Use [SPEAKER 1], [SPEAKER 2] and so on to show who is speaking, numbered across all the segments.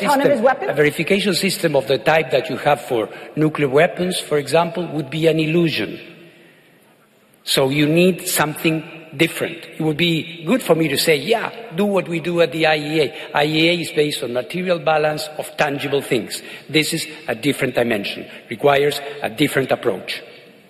[SPEAKER 1] Autonomous weapons?
[SPEAKER 2] A verification system of the type that you have for nuclear weapons, for example, would be an illusion. So you need something different. It would be good for me to say, yeah, do what we do at the IEA. IEA is based on material balance of tangible things. This is a different dimension, requires a different approach.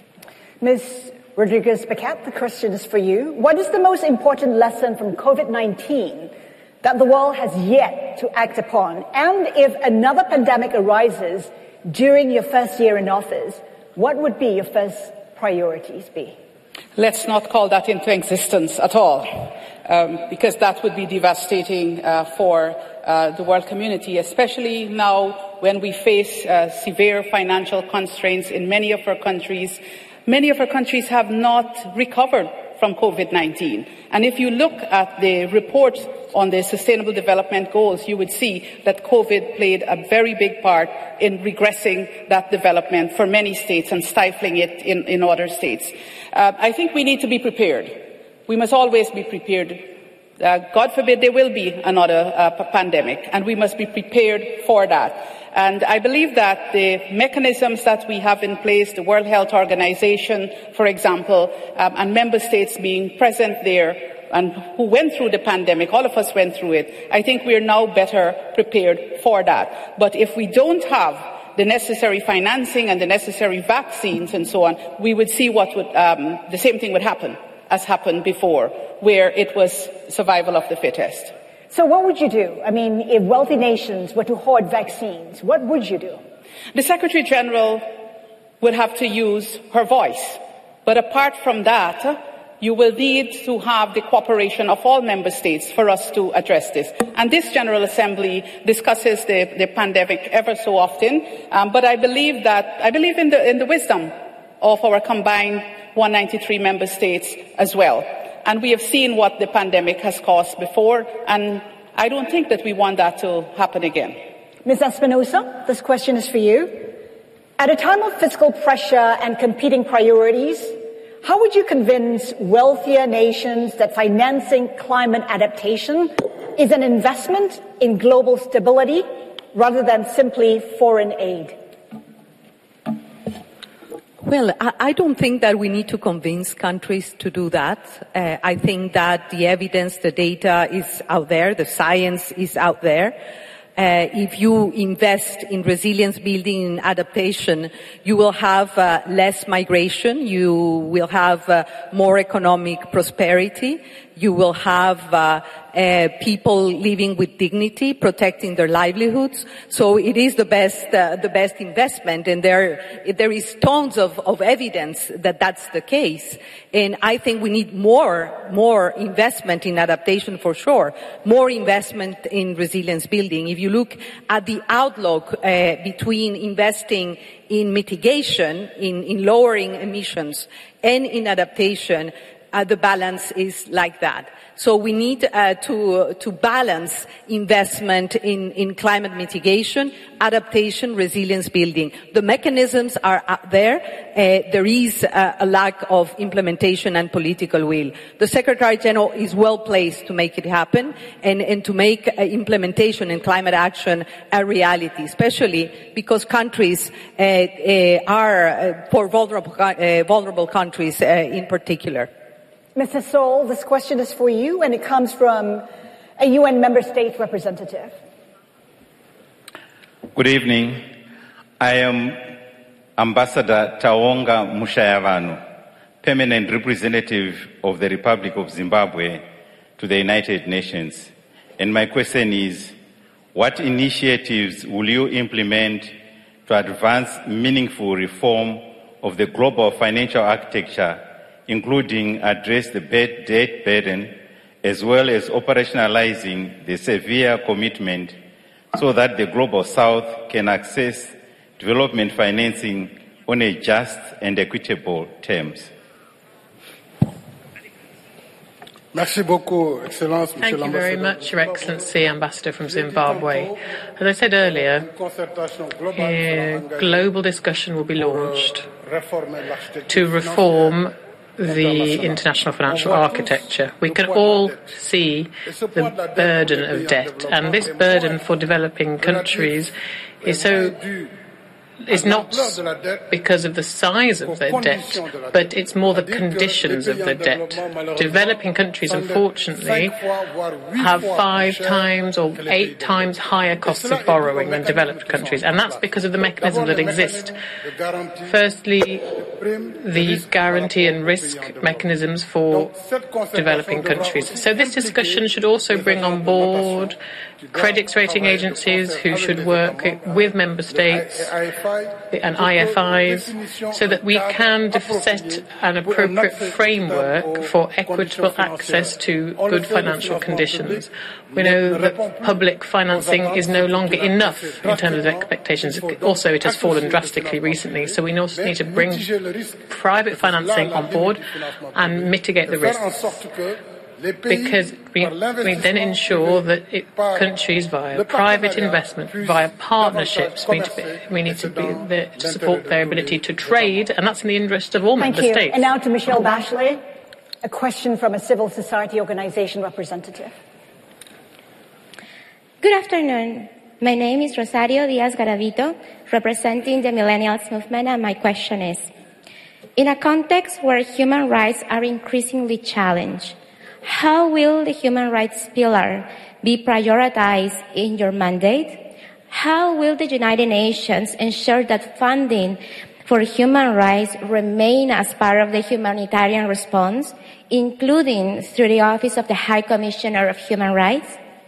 [SPEAKER 1] Ms. Rodriguez-Paquet, the question is for you. What is the most important lesson from COVID-19 that the world has yet to act upon? And if another pandemic arises during your first year in office, what would be your first priorities be?
[SPEAKER 3] Let's not call that into existence at all, because that would be devastating for the world community, especially now when we face severe financial constraints in many of our countries. Many of our countries have not recovered from COVID-19. And if you look at the report on the Sustainable Development Goals, you would see that COVID played a very big part in regressing that development for many states and stifling it in other states. I think we need to be prepared. We must always be prepared. God forbid there will be another pandemic, and we must be prepared for that. And I believe that the mechanisms that we have in place, the World Health Organization, for example, and member states being present there and who went through the pandemic, all of us went through it, I think we are now better prepared for that. But if we don't have the necessary financing and the necessary vaccines and so on, we would see what would, the same thing would happen as happened before, where it was survival of the fittest.
[SPEAKER 1] So what would you do? I mean, if wealthy nations were to hoard vaccines, what would you do?
[SPEAKER 3] The Secretary General would have to use her voice. But apart from that, you will need to have the cooperation of all member states for us to address this. And this General Assembly discusses the pandemic ever so often. But I believe in the wisdom of our combined 193 member states as well. And we have seen what the pandemic has caused before, and I don't think that we want that to happen again.
[SPEAKER 1] Ms. Espinosa, this question is for you. At a time of fiscal pressure and competing priorities, how would you convince wealthier nations that financing climate adaptation is an investment in global stability rather than simply foreign aid?
[SPEAKER 4] Well, I don't think that we need to convince countries to do that. I think that the evidence, the data is out there, the science is out there. If you invest in resilience building and adaptation, you will have less migration, you will have more economic prosperity, you will have people living with dignity, protecting their livelihoods. So it is the best investment, and there is tons of evidence that that's the case. And I think we need more investment in adaptation for sure, more investment in resilience building. If you look at the outlook between investing in mitigation, in lowering emissions, and in adaptation, the balance is like that. So we need to balance investment in climate mitigation, adaptation, resilience building. The mechanisms are out there. There is a lack of implementation and political will. The Secretary General is well placed to make it happen and to make implementation and climate action a reality, especially because countries are for vulnerable countries in particular.
[SPEAKER 1] Mr. Sol, this question is for you, and it comes from a UN member state representative.
[SPEAKER 5] Good evening. I am Ambassador Taonga Mushayavanu, permanent representative of the Republic of Zimbabwe to the United Nations. And my question is, what initiatives will you implement to advance meaningful reform of the global financial architecture, including address the debt burden, as well as operationalizing the severe commitment so that the Global South can access development financing on a just and equitable terms?
[SPEAKER 6] Merci beaucoup, Excellence.
[SPEAKER 7] Thank you very much, Your Excellency, Ambassador from Zimbabwe. As I said earlier, a global discussion will be launched to reform the international financial architecture. We can all see the burden of debt, and this burden for developing countries is not because of the size of their debt, but it's more the conditions of the debt. Developing countries, unfortunately, have 5 times or 8 times higher costs of borrowing than developed countries, and that's because of the mechanisms that exist. Firstly, the guarantee and risk mechanisms for developing countries. So this discussion should also bring on board credit rating agencies who should work with member states and IFIs so that we can set an appropriate framework for equitable access to good financial conditions. We know that public financing is no longer enough in terms of expectations. Also, it has fallen drastically recently, so we also need to bring private financing on board and mitigate the risks. Because we then ensure that countries, via private investment, via partnerships, we need to be there to support their ability to trade, and that's in the interest of all member states.
[SPEAKER 1] And now to Michelle Bachelet, a question from a civil society organization representative.
[SPEAKER 8] Good afternoon. My name is Rosario Diaz Garavito, representing the Millennials Movement, and my question is, in a context where human rights are increasingly challenged, how will the human rights pillar be prioritized in your mandate? How will the United Nations ensure that funding for human rights remain as part of the humanitarian response, including through the Office of the High Commissioner of Human Rights?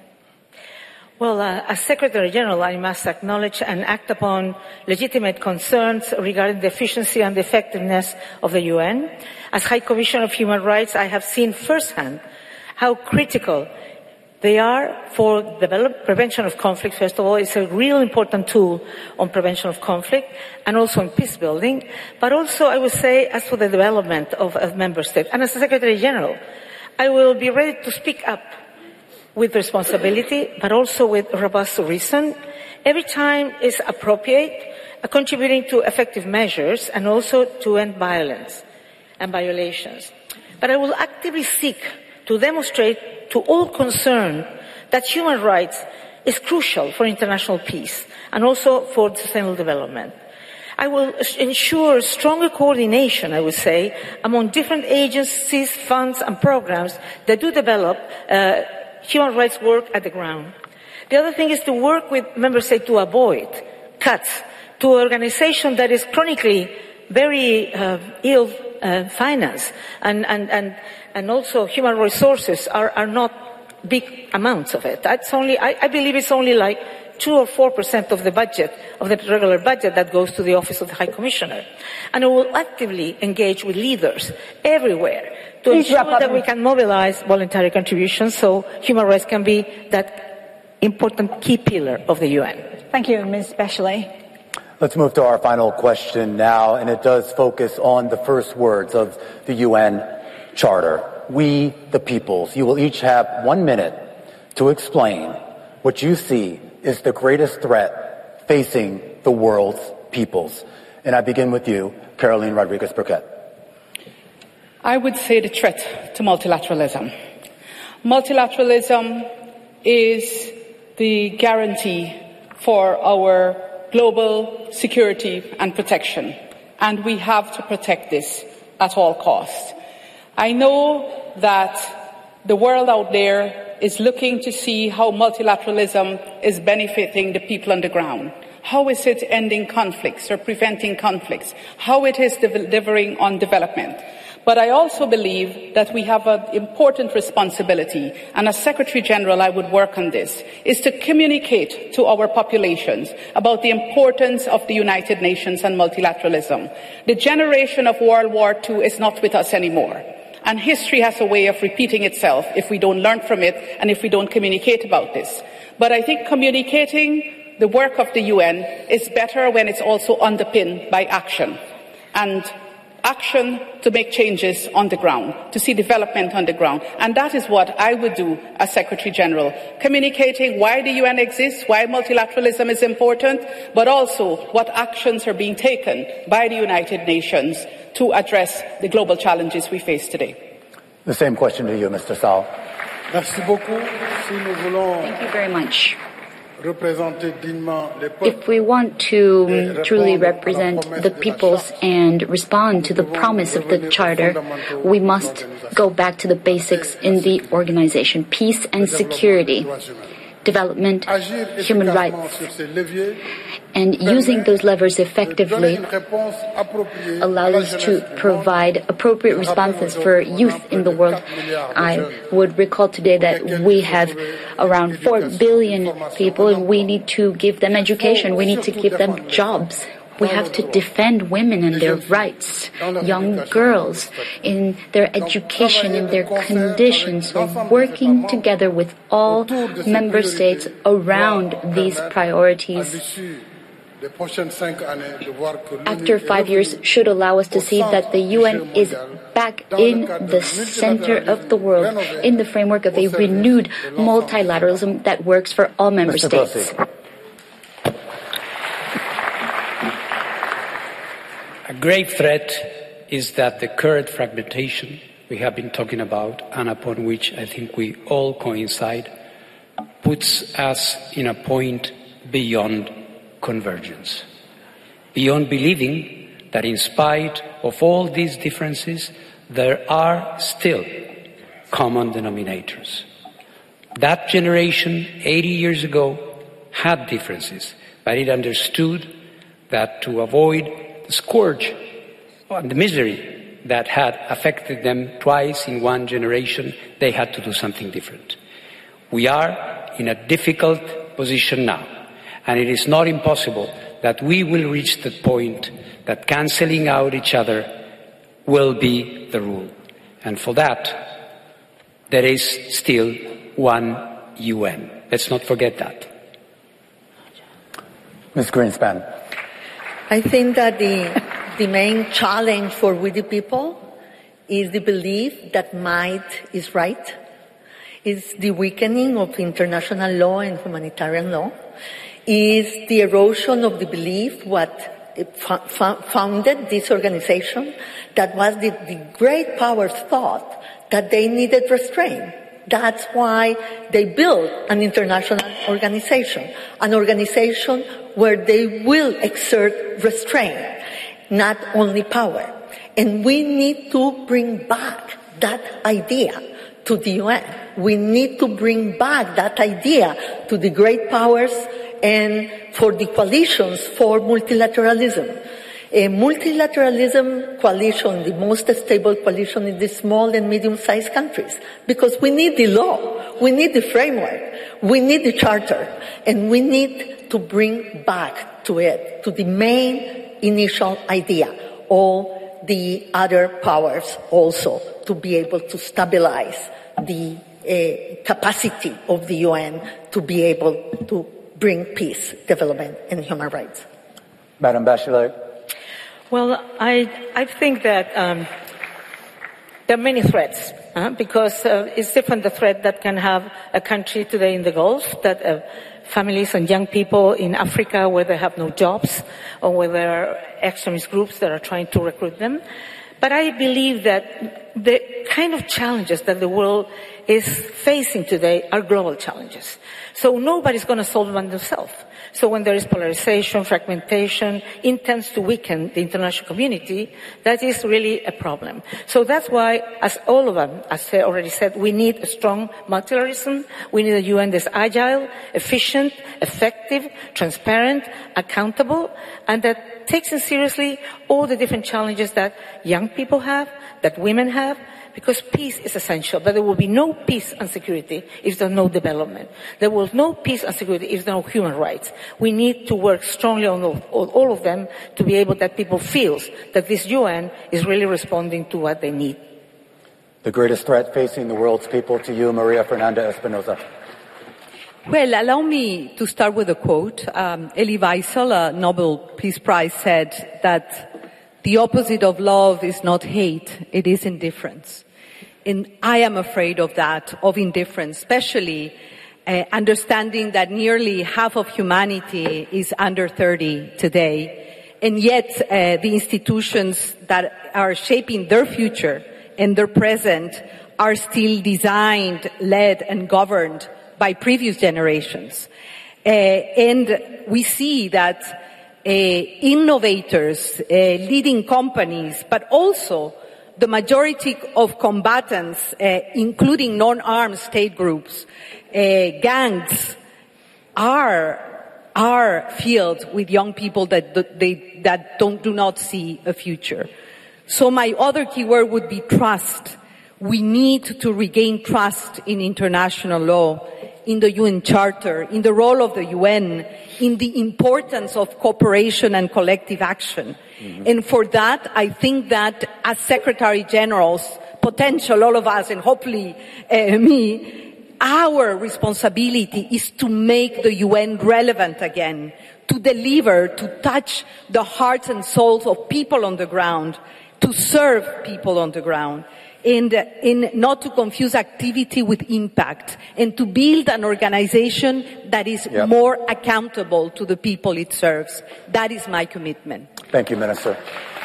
[SPEAKER 9] Well, as Secretary General, I must acknowledge and act upon legitimate concerns regarding the efficiency and the effectiveness of the UN. As High Commissioner of Human Rights, I have seen firsthand how critical they are for the prevention of conflict. First of all, it's a real important tool on prevention of conflict and also on peace building, but also, I would say, as for the development of member states. And as the Secretary General, I will be ready to speak up with responsibility, but also with robust reason, every time is appropriate, contributing to effective measures and also to end violence and violations. But I will actively seek to demonstrate to all concerned that human rights is crucial for international peace and also for sustainable development. I will ensure stronger coordination, I would say, among different agencies, funds and programs that do develop human rights work at the ground. The other thing is to work with member states to avoid cuts to an organization that is chronically very ill financed and also human resources are not big amounts of it. That's only, I believe it's only like 2 or 4% of the budget, of the regular budget that goes to the Office of the High Commissioner. And I will actively engage with leaders everywhere to ensure that we can mobilize voluntary contributions so human rights can be that important key pillar of the UN.
[SPEAKER 1] Thank you, Ms. Bachelet.
[SPEAKER 10] Let's move to our final question now, and it does focus on the first words of the UN Charter. We, the peoples. You will each have 1 minute to explain what you see is the greatest threat facing the world's peoples. And I begin with you, Caroline Rodriguez-Burkett.
[SPEAKER 3] I would say the threat to multilateralism. Multilateralism is the guarantee for our global security and protection, and we have to protect this at all costs. I know that the world out there is looking to see how multilateralism is benefiting the people on the ground. How is it ending conflicts or preventing conflicts? How it is delivering on development? But I also believe that we have an important responsibility, and as Secretary General I would work on this, is to communicate to our populations about the importance of the United Nations and multilateralism. The generation of World War II is not with us anymore. And history has a way of repeating itself if we don't learn from it and if we don't communicate about this. But I think communicating the work of the UN is better when it's also underpinned by action. And action to make changes on the ground, to see development on the ground. And that is what I would do as Secretary General, communicating why the UN exists, why multilateralism is important, but also what actions are being taken by the United Nations to address the global challenges we face today.
[SPEAKER 10] The same question to you, Mr. Sall.
[SPEAKER 6] Merci beaucoup. Si nous voulons
[SPEAKER 11] Thank you very much.
[SPEAKER 6] représenter dignement les peuples,
[SPEAKER 11] If we want to truly represent the peoples and respond to the promise of the Charter, we must go back to the basics in the organization: peace and security, development, human rights. And using those levers effectively allows us to provide appropriate responses for youth in the world. I would recall today that we have around 4 billion people, and we need to give them education. We need to give them jobs. We have to defend women and their rights, young girls in their education, in their conditions. So working together with all member states around these priorities after 5 years should allow us to see that the UN is back in the center of the world, in the framework of a renewed multilateralism that works for all member states.
[SPEAKER 2] A grave threat is that the current fragmentation we have been talking about, and upon which I think we all coincide, puts us in a point beyond convergence, beyond believing that in spite of all these differences, there are still common denominators. That generation 80 years ago had differences, but it understood that to avoid the scourge and the misery that had affected them twice in one generation, they had to do something different. We are in a difficult position now, and it is not impossible that we will reach the point that cancelling out each other will be the rule. And for that, there is still one UN. Let's not forget that.
[SPEAKER 10] Ms. Greenspan.
[SPEAKER 9] I think that the main challenge for we the people is the belief that might is right. It's the weakening of international law and humanitarian law. Is the erosion of the belief what founded this organization, that was the great powers thought that they needed restraint. That's why they built an international organization, an organization where they will exert restraint, not only power. And we need to bring back that idea to the UN. We need to bring back that idea to the great powers and for the coalitions for multilateralism. A multilateralism coalition, the most stable coalition is the small and medium-sized countries, because we need the law, we need the framework, we need the charter, and we need to bring back to it, to the main initial idea, all the other powers also to be able to stabilize the capacity of the UN to be able to bring peace, development, and human rights.
[SPEAKER 10] Madam Bachelet.
[SPEAKER 9] Well, I think that there are many threats, because it's different the threat that can have a country today in the Gulf, that families and young people in Africa where they have no jobs, or where there are extremist groups that are trying to recruit them. But I believe that the kind of challenges that the world is facing today are global challenges. So nobody's going to solve them themselves. So when there is polarization, fragmentation, intends to weaken the international community, that is really a problem. So that's why, as all of them, as I already said, we need a strong multilateralism. We need a UN that's agile, efficient, effective, transparent, accountable, and that takes in seriously all the different challenges that young people have, that women have, because peace is essential. But there will be no peace and security if there's no development. There will be no peace and security if there are no human rights. We need to work strongly on all of them to be able that people feel that this UN is really responding to what they need.
[SPEAKER 10] The greatest threat facing the world's people, to you, Maria Fernanda Espinosa.
[SPEAKER 4] Well, allow me to start with a quote. Elie Wiesel, a Nobel Peace Prize, said that The opposite of love is not hate, it is indifference. And I am afraid of that, of indifference, especially understanding that nearly half of humanity is under 30 today. And yet the institutions that are shaping their future and their present are still designed, led, and governed by previous generations. And we see that innovators, leading companies, but also the majority of combatants, including non-armed state groups, gangs, are filled with young people that do not see a future. So my other keyword would be trust. We need to regain trust in international law, in the UN Charter, in the role of the UN, in the importance of cooperation and collective action. Mm-hmm. And for that, I think that as Secretary Generals, potential, all of us, and hopefully me, our responsibility is to make the UN relevant again, to deliver, to touch the hearts and souls of people on the ground, to serve people on the ground. And not to confuse activity with impact, and to build an organization that is more accountable to the people it serves. That is my commitment.
[SPEAKER 10] Thank you, Minister.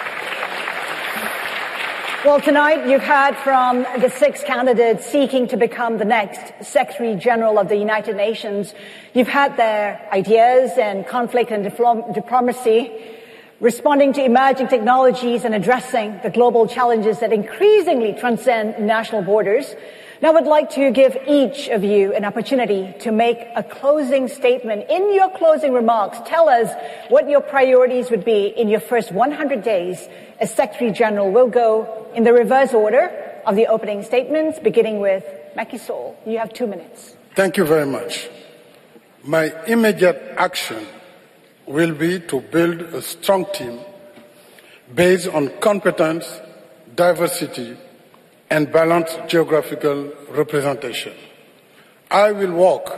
[SPEAKER 1] Well, tonight you've heard from the 6 candidates seeking to become the next Secretary General of the United Nations. You've had their ideas and conflict and diplomacy, responding to emerging technologies and addressing the global challenges that increasingly transcend national borders. Now I'd like to give each of you an opportunity to make a closing statement. In your closing remarks, tell us what your priorities would be in your first 100 days as Secretary General. We'll go in the reverse order of the opening statements, beginning with Macky Sall. You have 2 minutes.
[SPEAKER 6] Thank you very much. My immediate action will be to build a strong team based on competence, diversity, and balanced geographical representation. I will work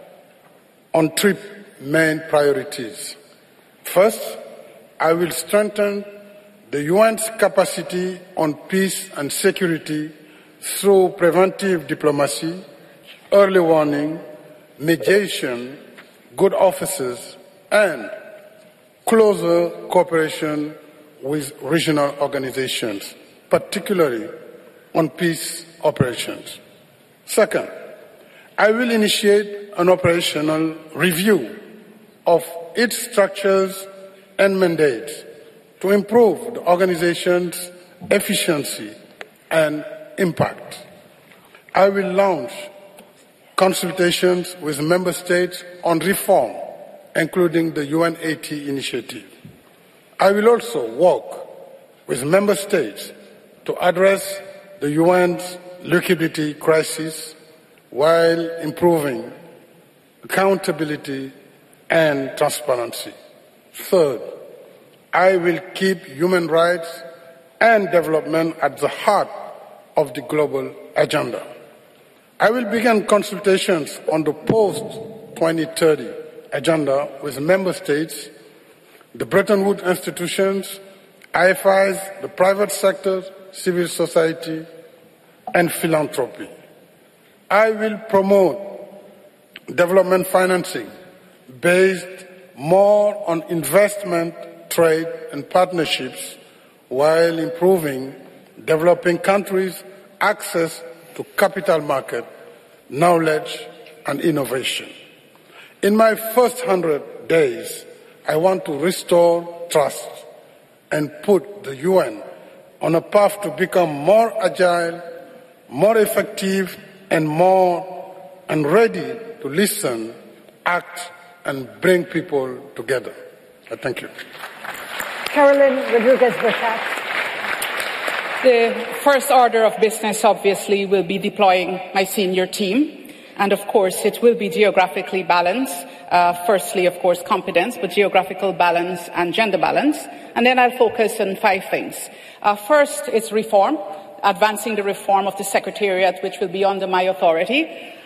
[SPEAKER 6] on 3 main priorities. First, I will strengthen the UN's capacity on peace and security through preventive diplomacy, early warning, mediation, good offices, and closer cooperation with regional organizations, particularly on peace operations. Second, I will initiate an operational review of its structures and mandates to improve the organization's efficiency and impact. I will launch consultations with member states on reform, including the UN80 initiative. I will also work with member states to address the UN's liquidity crisis while improving accountability and transparency. Third, I will keep human rights and development at the heart of the global agenda. I will begin consultations on the post-2030 agenda with member states, the Bretton Woods institutions, IFIs, the private sector, civil society, and philanthropy. I will promote development financing based more on investment, trade, and partnerships while improving developing countries' access to capital market, knowledge, and innovation. In my first 100 days, I want to restore trust and put the UN on a path to become more agile, more effective, and ready to listen, act, and bring people together. Thank you.
[SPEAKER 1] Carolyn Rodriguez-Burchak.
[SPEAKER 3] The first order of business, obviously, will be deploying my senior team. And of course, it will be geographically balanced. Firstly, of course, competence, but geographical balance and gender balance. And then I'll focus on 5 things. First, it's reform, advancing the reform of the Secretariat, which will be under my authority.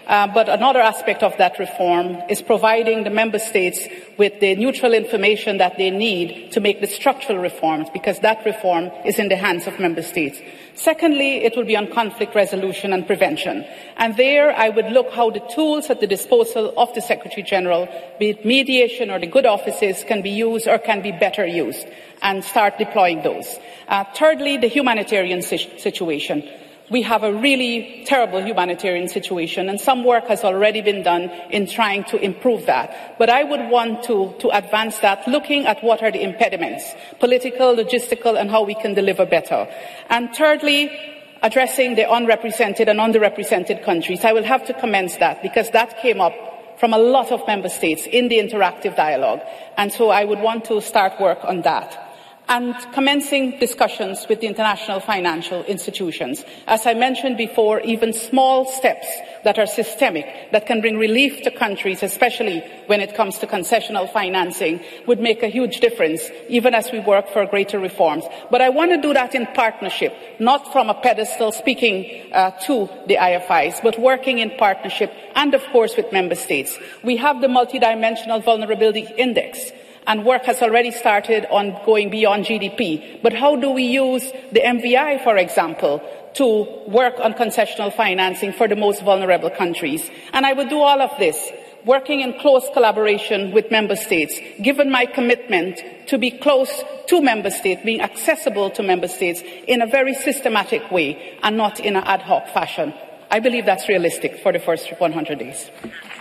[SPEAKER 3] But another aspect of that reform is providing the member states with the neutral information that they need to make the structural reforms, because that reform is in the hands of member states. Secondly, it will be on conflict resolution and prevention. And there I would look how the tools at the disposal of the Secretary General, be it mediation or the good offices, can be used or can be better used, and start deploying those. Thirdly, the humanitarian situation. We have a really terrible humanitarian situation, and some work has already been done in trying to improve that. But I would want to advance that, looking at what are the impediments, political, logistical, and how we can deliver better. And thirdly, addressing the unrepresented and underrepresented countries. I will have to commence that, because that came up from a lot of member states in the interactive dialogue. And so I would want to start work on that. And commencing discussions with the international financial institutions. As I mentioned before, even small steps that are systemic, that can bring relief to countries, especially when it comes to concessional financing, would make a huge difference, even as we work for greater reforms. But I want to do that in partnership, not from a pedestal speaking to the IFIs, but working in partnership and, of course, with member states. We have the multidimensional vulnerability index, and work has already started on going beyond GDP. But how do we use the MVI, for example, to work on concessional financing for the most vulnerable countries? And I would do all of this, working in close collaboration with member states, given my commitment to be close to member states, being accessible to member states in a very systematic way and not in an ad hoc fashion. I believe that's realistic for the first 100 days.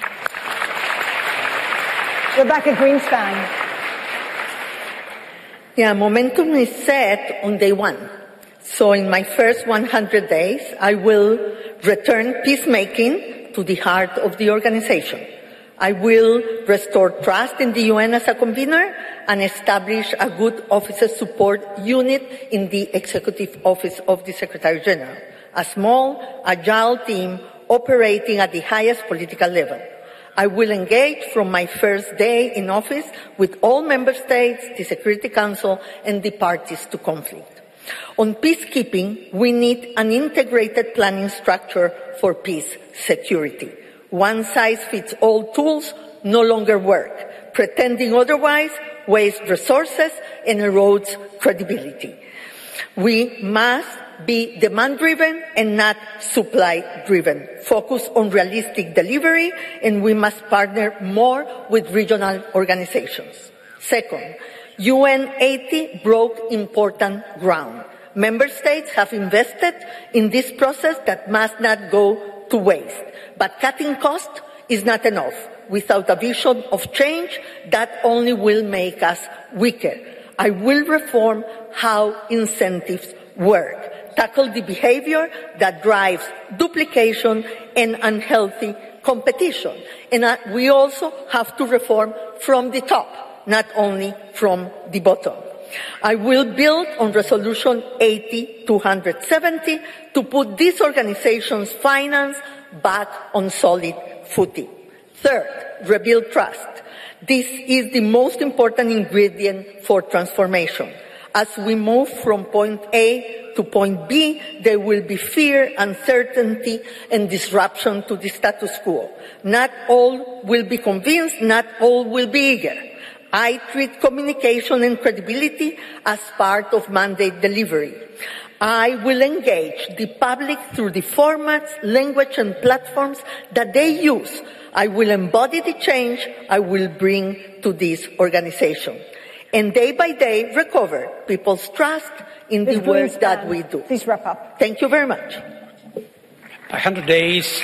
[SPEAKER 1] Rebecca Greenspan.
[SPEAKER 12] Yeah, momentum is set on day one. So in my first 100 days, I will return peacemaking to the heart of the organization. I will restore trust in the UN as a convener and establish a good officer support unit in the Executive Office of the Secretary General, a small, agile team operating at the highest political level. I will engage from my first day in office with all member states, the Security Council, and the parties to conflict. On peacekeeping, we need an integrated planning structure for peace security. One-size-fits-all tools no longer work. Pretending otherwise wastes resources and erodes credibility. We must be demand-driven and not supply-driven. Focus on realistic delivery, and we must partner more with regional organizations. Second, UN 80 broke important ground. Member states have invested in this process that must not go to waste. But cutting costs is not enough. Without a vision of change, that only will make us weaker. I will reform how incentives work. Tackle the behavior that drives duplication and unhealthy competition. And we also have to reform from the top, not only from the bottom. I will build on Resolution 80-270 to put these organizations' finance back on solid footing. Third, rebuild trust. This is the most important ingredient for transformation. As we move from point A to point B, there will be fear, uncertainty, and disruption to the status quo. Not all will be convinced, not all will be eager. I treat communication and credibility as part of mandate delivery. I will engage the public through the formats, language, and platforms that they use. I will embody the change I will bring to this organization. And day by day, recover people's trust in the work that we do.
[SPEAKER 1] Please wrap up.
[SPEAKER 12] Thank you very much.
[SPEAKER 2] 100 days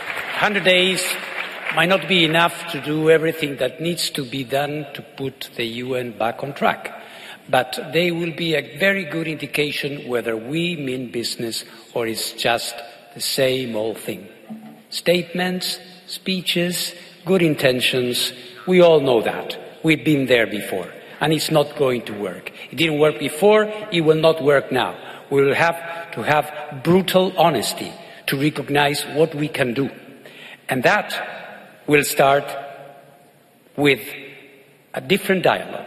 [SPEAKER 2] might not be enough to do everything that needs to be done to put the UN back on track. But they will be a very good indication whether we mean business or it's just the same old thing. Statements, speeches, good intentions, we all know that. We've been there before. And it's not going to work. It didn't work before, it will not work now. We will have to have brutal honesty to recognize what we can do. And that will start with a different dialogue,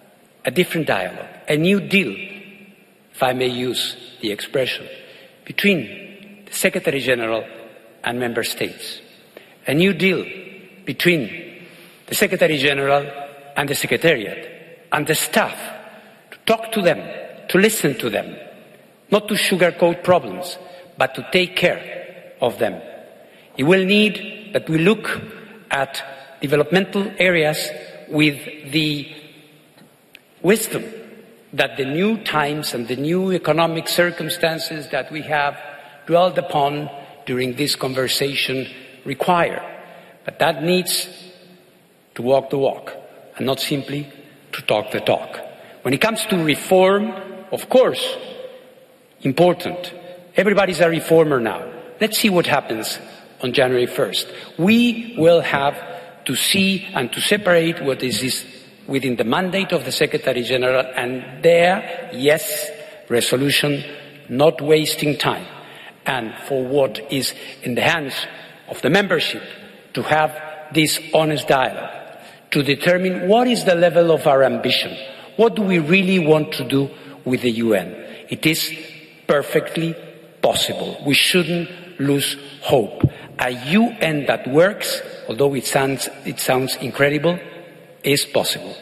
[SPEAKER 2] a new deal, if I may use the expression, between the Secretary General and Member States. a new deal between the Secretary General and the Secretariat and the staff, to talk to them, to listen to them, not to sugarcoat problems, but to take care of them. It will need that we look at developmental areas with the wisdom that the new times and the new economic circumstances that we have dwelled upon during this conversation require. But that needs to walk the walk and not simply to talk the talk. When it comes to reform, of course, important. Everybody's a reformer now. Let's see what happens on January 1st. We will have to see and to separate what is within the mandate of the Secretary General, and there, yes, resolution, not wasting time. And for what is in the hands of the membership, to have this honest dialogue, to determine what is the level of our ambition. What do we really want to do with the UN? It is perfectly possible. We shouldn't lose hope. A UN that works, although it sounds incredible, is possible.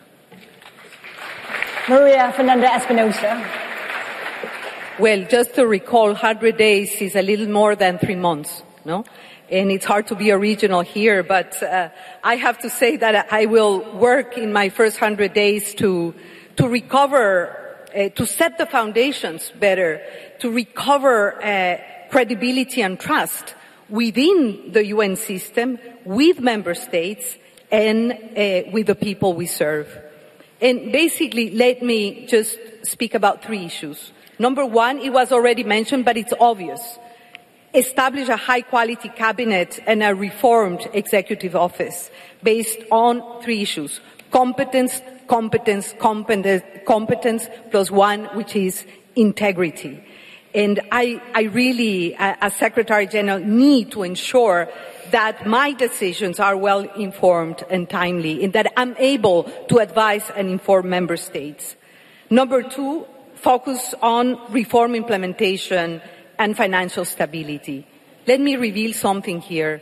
[SPEAKER 1] Maria Fernanda Espinosa.
[SPEAKER 4] Well, just to recall, 100 days is a little more than 3 months, no? And it's hard to be original here, but I have to say that I will work in my first 100 days to recover, to set the foundations better, to recover credibility and trust within the UN system, with member states, and with the people we serve. And basically, let me just speak about 3 issues. Number 1, it was already mentioned, but it's obvious. Establish a high-quality cabinet and a reformed executive office based on 3 issues. Competence, competence, competence, competence, plus 1, which is integrity. And I really, as Secretary General, need to ensure that my decisions are well informed and timely, and that I'm able to advise and inform member states. Number 2, focus on reform implementation and financial stability. Let me reveal something here.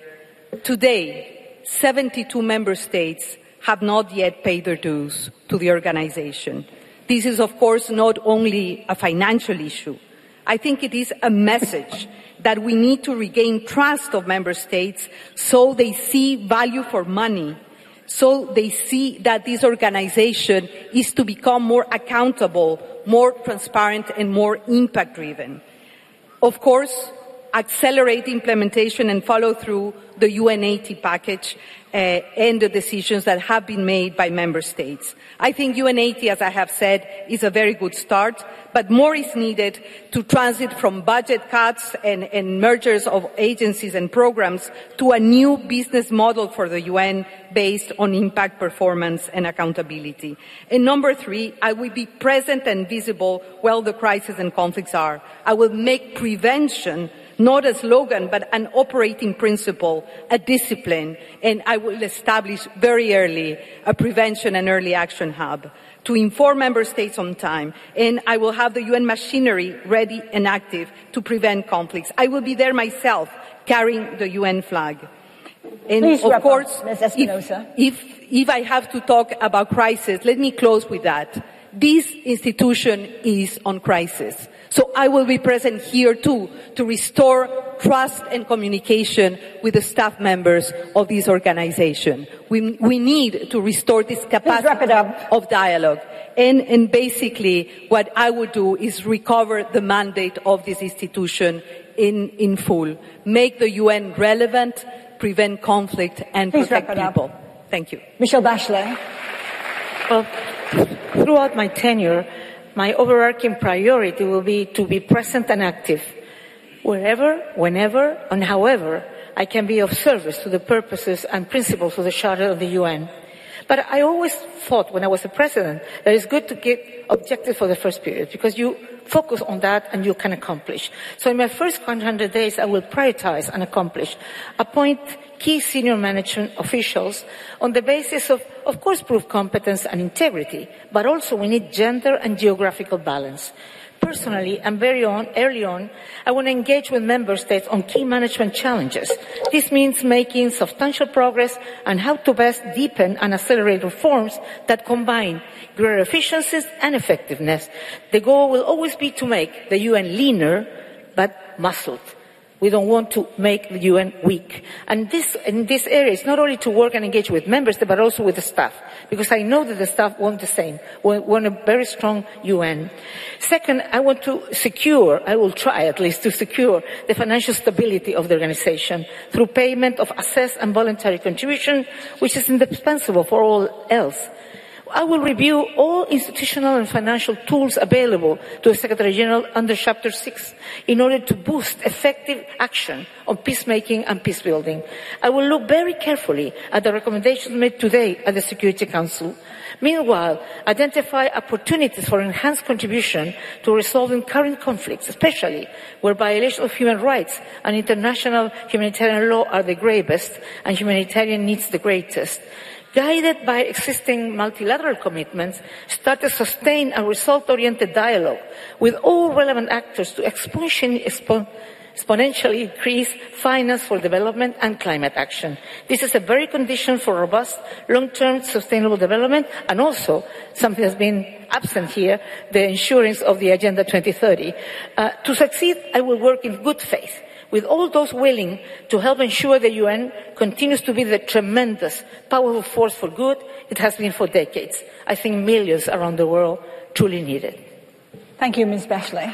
[SPEAKER 4] Today, 72 member states have not yet paid their dues to the organization. This is, of course, not only a financial issue. I think it is a message that we need to regain trust of member states so they see value for money, so they see that this organization is to become more accountable, more transparent, and more impact-driven. Of course, accelerate implementation and follow through the UN80 package and the decisions that have been made by member states. I think UN80, as I have said, is a very good start, but more is needed to transit from budget cuts and mergers of agencies and programs to a new business model for the UN based on impact, performance, and accountability. And number 3, I will be present and visible where the crises and conflicts are. I will make prevention not a slogan, but an operating principle, a discipline, and I will establish very early a prevention and early action hub to inform member states on time, and I will have the UN machinery ready and active to prevent conflicts. I will be there myself, carrying the UN flag. And
[SPEAKER 1] please
[SPEAKER 4] of course,
[SPEAKER 1] Ms. Espinosa.
[SPEAKER 4] if I have to talk about crisis, let me close with that. This institution is on crisis. So I will be present here too to restore trust and communication with the staff members of this organization. We need to restore this capacity of dialogue. And basically what I would do is recover the mandate of this institution in full. Make the UN relevant, prevent conflict, and protect people. Thank you.
[SPEAKER 1] Michelle Bachelet.
[SPEAKER 9] Well, throughout my tenure, my overarching priority will be to be present and active, wherever, whenever, and however I can be of service to the purposes and principles of the Charter of the UN. But I always thought when I was the president that it's good to get objectives for the first period because you focus on that and you can accomplish. So in my first 100 days, I will prioritize and accomplish. Appoint key senior management officials on the basis of course, prove competence and integrity, but also we need gender and geographical balance. personally and early on, I want to engage with member states on key management challenges. This means making substantial progress on how to best deepen and accelerate reforms that combine greater efficiencies and effectiveness. The goal will always be to make the UN leaner, but muscled. We don't want to make the UN weak. And in this area, it's not only to work and engage with members, but also with the staff. Because I know that the staff want the same, want a very strong UN. Second, I will try at least to secure the financial stability of the organization through payment of assessed and voluntary contribution, which is indispensable for all else. I will review all institutional and financial tools available to the Secretary General under Chapter 6 in order to boost effective action on peacemaking and peace building. I will look very carefully at the recommendations made today at the Security Council. Meanwhile, identify opportunities for enhanced contribution to resolving current conflicts, especially where violations of human rights and international humanitarian law are the gravest and humanitarian needs the greatest. Guided by existing multilateral commitments, start a sustained and result-oriented dialogue with all relevant actors to exponentially increase finance for development and climate action. This is a very condition for robust, long-term sustainable development, and also something that's been absent here, the insurance of the Agenda 2030. To succeed, I will work in good faith with all those willing to help ensure the UN continues to be the tremendous, powerful force for good it has been for decades. I think millions around the world truly need it.
[SPEAKER 1] Thank you, Ms. Bachelet.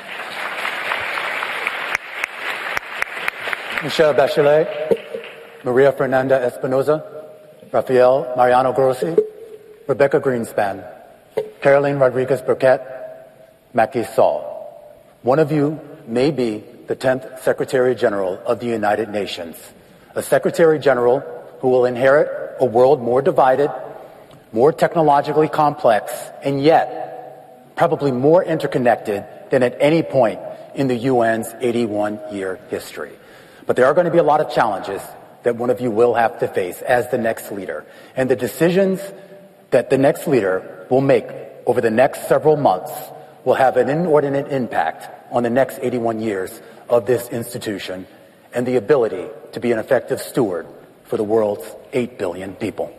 [SPEAKER 10] Michelle Bachelet, Maria Fernanda Espinosa, Rafael Mariano Grossi, Rebecca Greenspan, Caroline Rodriguez Burkett, Macky Sall. One of you may be the 10th Secretary General of the United Nations, a Secretary General who will inherit a world more divided, more technologically complex, and yet probably more interconnected than at any point in the UN's 81-year history. But there are going to be a lot of challenges that one of you will have to face as the next leader. And the decisions that the next leader will make over the next several months will have an inordinate impact on the next 81 years of this institution and the ability to be an effective steward for the world's 8 billion people.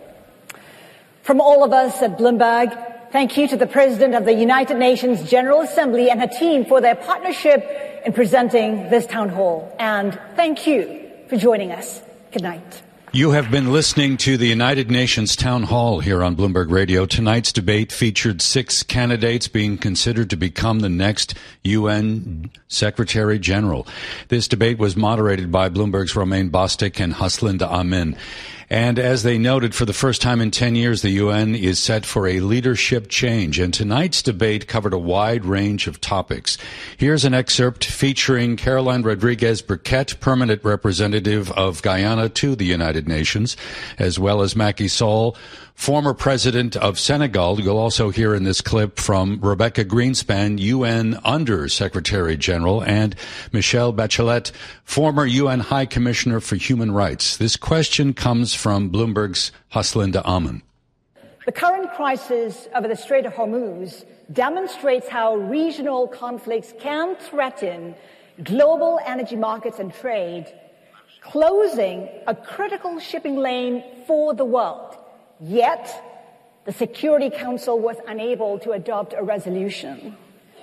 [SPEAKER 1] From all of us at Bloomberg, thank you to the President of the United Nations General Assembly and her team for their partnership in presenting this town hall. And thank you for joining us. Good night.
[SPEAKER 13] You have been listening to the United Nations Town Hall here on Bloomberg Radio. Tonight's debate featured 6 candidates being considered to become the next UN Secretary General. This debate was moderated by Bloomberg's Romain Bostic and Haslinda Amin. And as they noted, for the first time in 10 years, the UN is set for a leadership change. And tonight's debate covered a wide range of topics. Here's an excerpt featuring Caroline Rodriguez Burkett, permanent representative of Guyana to the United Nations, as well as Macky Sall, former president of Senegal. You'll also hear in this clip from Rebecca Greenspan, UN Under Secretary General, and Michelle Bachelet, former UN High Commissioner for Human Rights. This question comes from Bloomberg's Haslinda Amin.
[SPEAKER 1] The current crisis over the Strait of Hormuz demonstrates how regional conflicts can threaten global energy markets and trade, closing a critical shipping lane for the world. Yet, the Security Council was unable to adopt a resolution.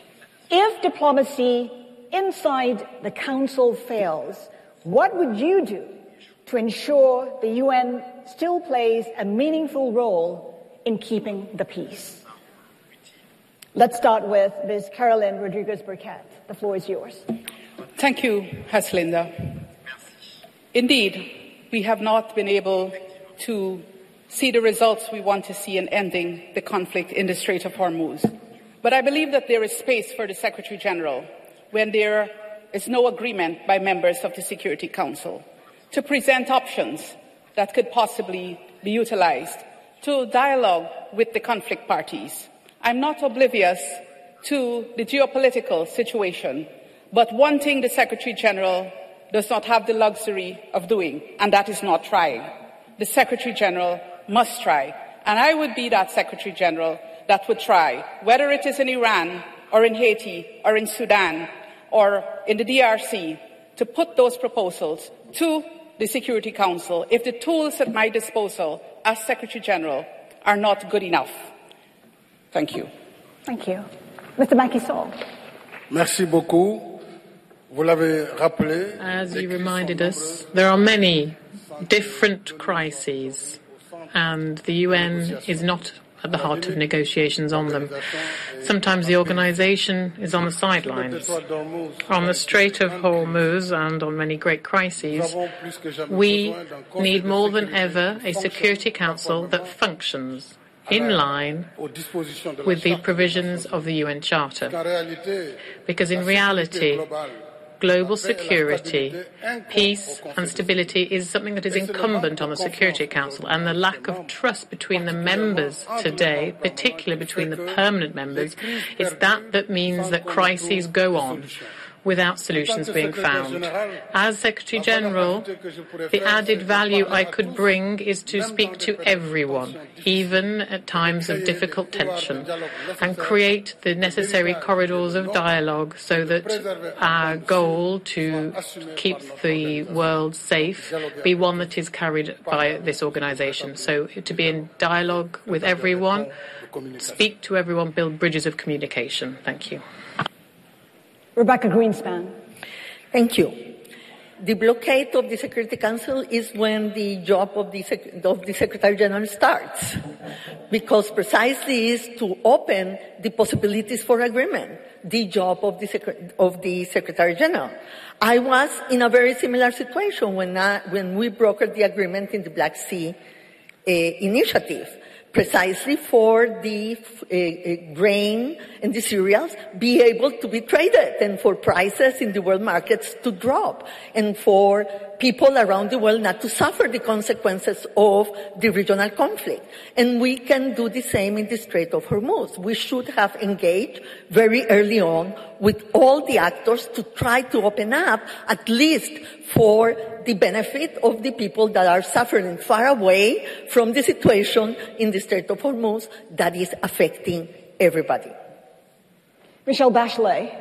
[SPEAKER 1] If diplomacy inside the Council fails, what would you do to ensure the UN still plays a meaningful role in keeping the peace? Let's start with Ms. Caroline Rodriguez Burkett. The floor is yours.
[SPEAKER 3] Thank you, Haslinda. Indeed, we have not been able to see the results we want to see in ending the conflict in the Strait of Hormuz. But I believe that there is space for the Secretary General, when there is no agreement by members of the Security Council, to present options that could possibly be utilized to dialogue with the conflict parties. I'm not oblivious to the geopolitical situation, but one thing the Secretary General does not have the luxury of doing, and that is not trying. The Secretary General must try. And I would be that Secretary General that would try, whether it is in Iran or in Haiti, or in Sudan, or in the DRC, to put those proposals to the Security Council if the tools at my disposal as Secretary General are not good enough? Thank you.
[SPEAKER 1] Thank you. Mr. Macky Sall.
[SPEAKER 6] Merci beaucoup. Vous l'avez rappelé.
[SPEAKER 7] As you reminded us, there are many different crises, and the UN is not at the heart of negotiations on them. Sometimes the organization is on the sidelines. On the Strait of Hormuz and on many great crises, we need more than ever a Security Council that functions in line with the provisions of the UN Charter. Because in reality, global security, peace and stability is something that is incumbent on the Security Council, and the lack of trust between the members today, particularly between the permanent members, is that means that crises go on without solutions being found. As Secretary General, the added value I could bring is to speak to everyone, even at times of difficult tension, and create the necessary corridors of dialogue so that our goal to keep the world safe be one that is carried by this organization. So to be in dialogue with everyone, speak to everyone, build bridges of communication. Thank you.
[SPEAKER 1] Rebecca Greenspan.
[SPEAKER 12] Thank you. The blockade of the Security Council is when the job of the Secretary General starts, because precisely is to open the possibilities for agreement, the job of the Secretary General. I was in a very similar situation when we brokered the agreement in the Black Sea initiative, precisely for the grain and the cereals be able to be traded and for prices in the world markets to drop and for people around the world not to suffer the consequences of the regional conflict. And we can do the same in the Strait of Hormuz. We should have engaged very early on with all the actors to try to open up, at least for the benefit of the people that are suffering far away from the situation in the Strait of Hormuz that is affecting everybody.
[SPEAKER 1] Michelle Bachelet.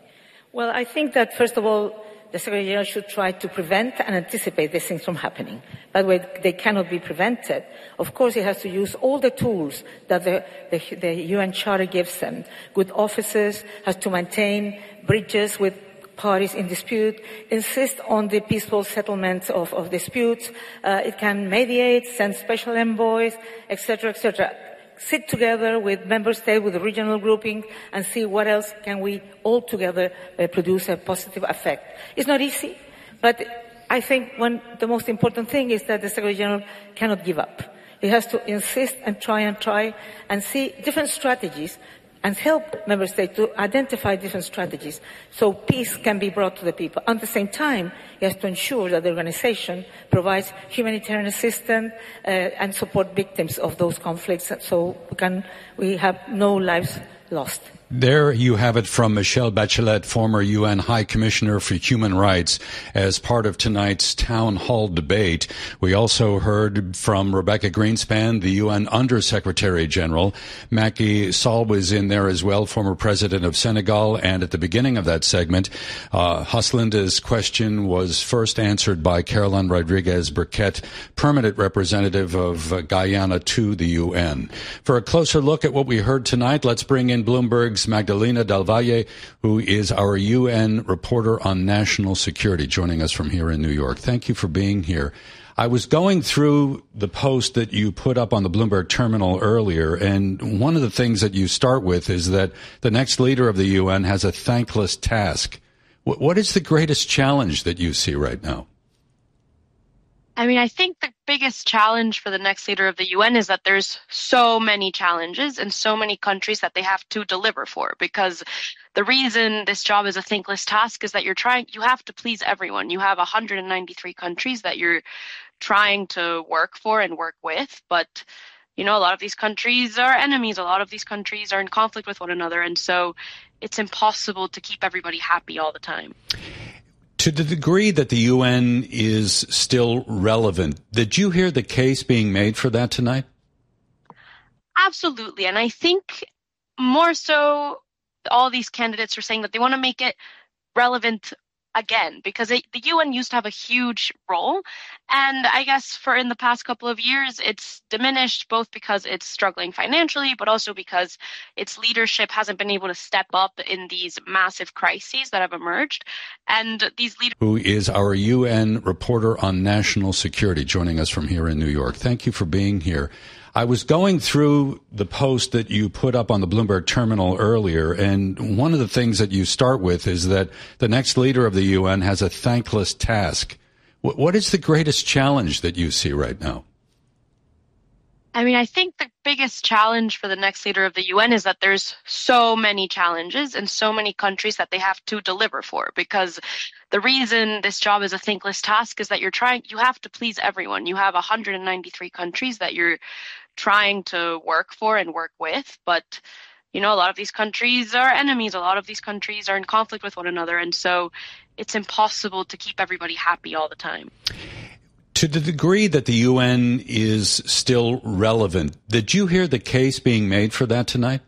[SPEAKER 9] Well, I think that, first of all, the Secretary General should try to prevent and anticipate these things from happening. That way, they cannot be prevented. Of course, he has to use all the tools that the UN Charter gives them. Good officers, has to maintain bridges with parties in dispute, insist on the peaceful settlement of disputes. It can mediate, send special envoys, etc., etc. Sit together with member states, with the regional grouping, and see what else can we all together produce a positive effect. It's not easy, but I think the most important thing is that the Secretary General cannot give up. He has to insist and try and see different strategies and help member states to identify different strategies so peace can be brought to the people. At the same time, he has to ensure that the organization provides humanitarian assistance and support victims of those conflicts so we have no lives lost.
[SPEAKER 13] There you have it from Michelle Bachelet, former UN High Commissioner for Human Rights, as part of tonight's town hall debate. We also heard from Rebecca Greenspan, the UN Under-Secretary General. Macky Sall was in there as well, former president of Senegal. And at the beginning of that segment, Haslinda's question was first answered by Caroline Rodriguez Burquette, permanent representative of Guyana to the UN. For a closer look at what we heard tonight, let's bring in Bloomberg's Magdalena Del Valle, who is our UN reporter on national security, joining us from here in New York. Thank you for being here. I was going through the post that you put up on the Bloomberg terminal earlier, and one of the things that you start with is that the next leader of the UN has a thankless task. What is the greatest challenge that you see right now?
[SPEAKER 14] I mean, I think the biggest challenge for the next leader of the UN is that there's so many challenges and so many countries that they have to deliver for, because the reason this job is a thankless task is that you have to please everyone. You have 193 countries that you're trying to work for and work with, but a lot of these countries are enemies. A lot of these countries are in conflict with one another, and so it's impossible to keep everybody happy all the time.
[SPEAKER 13] To the degree that the UN is still relevant, did you hear the case being made for that tonight?
[SPEAKER 14] Absolutely. And I think more so all these candidates are saying that they want to make it relevant again, because the UN used to have a huge role. And I guess in the past couple of years, it's diminished, both because it's struggling financially, but also because its leadership hasn't been able to step up in these massive crises that have emerged. And these leaders...
[SPEAKER 13] Who is our UN reporter on national security, joining us from here in New York. Thank you for being here. I was going through the post that you put up on the Bloomberg terminal earlier, and one of the things that you start with is that the next leader of the UN has a thankless task. What is the greatest challenge that you see right now?
[SPEAKER 14] I mean, I think the biggest challenge for the next leader of the UN is that there's so many challenges and so many countries that they have to deliver for, because the reason this job is a thankless task is that you have to please everyone. You have 193 countries that you're trying to work for and work with, but a lot of these countries are enemies. A lot of these countries are in conflict with one another, and so it's impossible to keep everybody happy all the time.
[SPEAKER 13] To the degree that the UN is still relevant, did you hear the case being made for that tonight?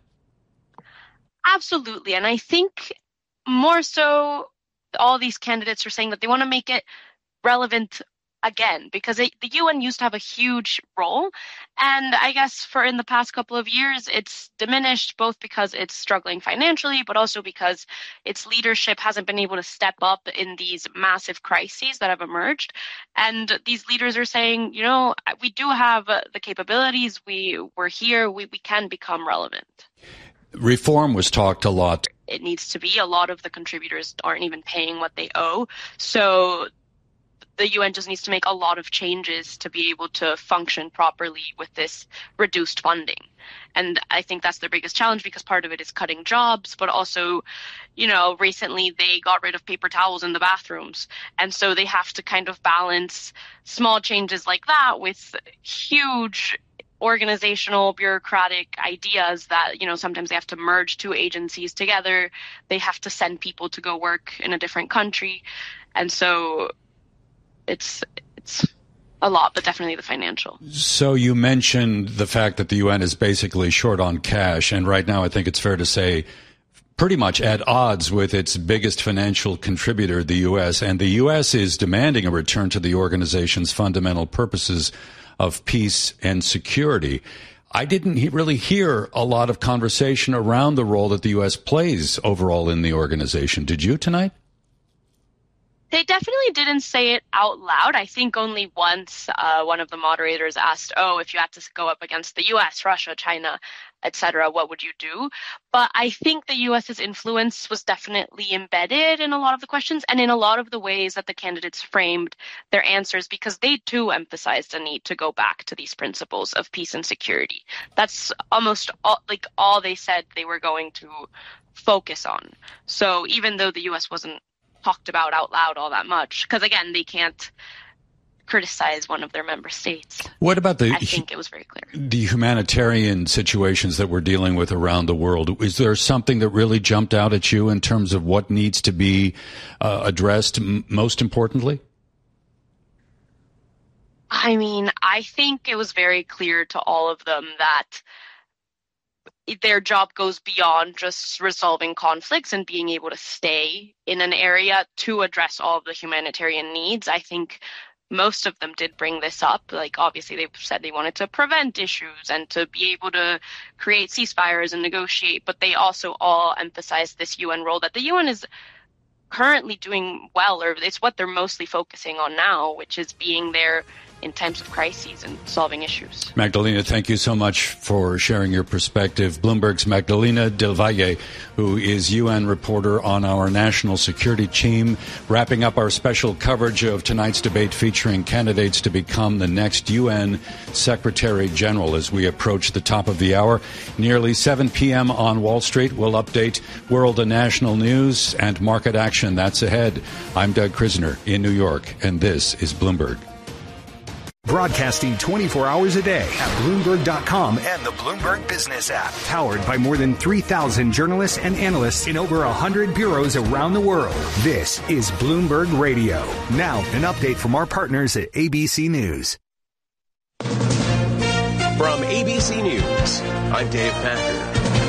[SPEAKER 14] Absolutely. And I think more so all these candidates are saying that they want to make it relevant again, because the UN used to have a huge role. And I guess in the past couple of years, it's diminished, both because it's struggling financially, but also because its leadership hasn't been able to step up in these massive crises that have emerged. And these leaders are saying, we do have the capabilities. We're here. We can become relevant.
[SPEAKER 13] Reform was talked a lot.
[SPEAKER 14] It needs to be. A lot of the contributors aren't even paying what they owe. So the UN just needs to make a lot of changes to be able to function properly with this reduced funding. And I think that's their biggest challenge, because part of it is cutting jobs, but also, recently they got rid of paper towels in the bathrooms. And so they have to kind of balance small changes like that with huge organizational, bureaucratic ideas that, sometimes they have to merge two agencies together. They have to send people to go work in a different country. And so it's a lot, but definitely the financial.
[SPEAKER 13] So you mentioned the fact that the UN is basically short on cash, and right now I think it's fair to say pretty much at odds with its biggest financial contributor, the U.S., and the U.S. is demanding a return to the organization's fundamental purposes of peace and security. I didn't really hear a lot of conversation around the role that the U.S. plays overall in the organization. Did you tonight?
[SPEAKER 14] They definitely didn't say it out loud. I think only once one of the moderators asked, if you had to go up against the U.S., Russia, China, etc., what would you do? But I think the U.S.'s influence was definitely embedded in a lot of the questions and in a lot of the ways that the candidates framed their answers, because they too emphasized the need to go back to these principles of peace and security. That's almost all they said they were going to focus on. So even though the U.S. wasn't talked about out loud all that much, because again, they can't criticize one of their member states.
[SPEAKER 13] What about
[SPEAKER 14] I think it was very clear.
[SPEAKER 13] The humanitarian situations that we're dealing with around the world? Is there something that really jumped out at you in terms of what needs to be addressed most importantly?
[SPEAKER 14] I mean, I think it was very clear to all of them that their job goes beyond just resolving conflicts and being able to stay in an area to address all of the humanitarian needs. I think most of them did bring this up. Obviously, they said they wanted to prevent issues and to be able to create ceasefires and negotiate, but they also all emphasized this UN role that the UN is currently doing well, or it's what they're mostly focusing on now, which is being there in times of crises and solving issues.
[SPEAKER 13] Magdalena, thank you so much for sharing your perspective. Bloomberg's Magdalena Del Valle, who is UN reporter on our national security team, wrapping up our special coverage of tonight's debate featuring candidates to become the next UN Secretary General. As we approach the top of the hour, nearly 7 p.m. on Wall Street, we'll update world and national news and market action. That's ahead. I'm Doug Krisner in New York, and this is Bloomberg.
[SPEAKER 15] Broadcasting 24 hours a day at Bloomberg.com and the Bloomberg Business app. Powered by more than 3,000 journalists and analysts in over 100 bureaus around the world. This is Bloomberg Radio. Now, an update from our partners at ABC News.
[SPEAKER 16] From ABC News, I'm Dave Packer.